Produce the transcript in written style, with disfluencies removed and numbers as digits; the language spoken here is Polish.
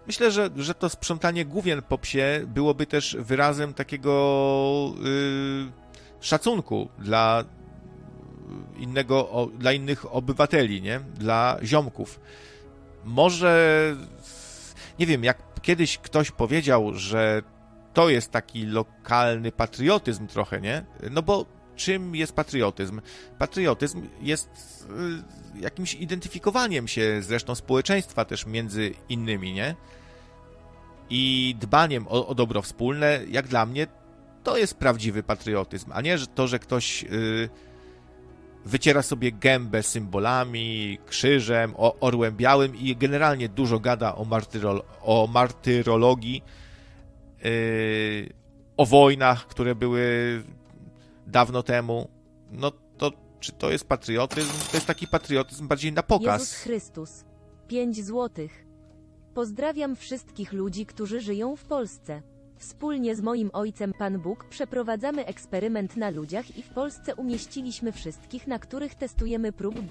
Myślę, że to sprzątanie główien po psie byłoby też wyrazem takiego szacunku dla innych obywateli, nie? Dla ziomków. Może, nie wiem, jak kiedyś ktoś powiedział, że to jest taki lokalny patriotyzm trochę, nie? No bo czym jest patriotyzm? Patriotyzm jest jakimś identyfikowaniem się z resztą społeczeństwa też między innymi, nie? I dbaniem o dobro wspólne, jak dla mnie, to jest prawdziwy patriotyzm, a nie że ktoś wyciera sobie gębę symbolami, krzyżem, orłem białym i generalnie dużo gada o martyrologii, o wojnach, które były dawno temu. No to czy to jest patriotyzm? To jest taki patriotyzm bardziej na pokaz. Jezus Chrystus. 5 złotych. Pozdrawiam wszystkich ludzi, którzy żyją w Polsce. Wspólnie z moim ojcem Pan Bóg przeprowadzamy eksperyment na ludziach i w Polsce umieściliśmy wszystkich, na których testujemy próg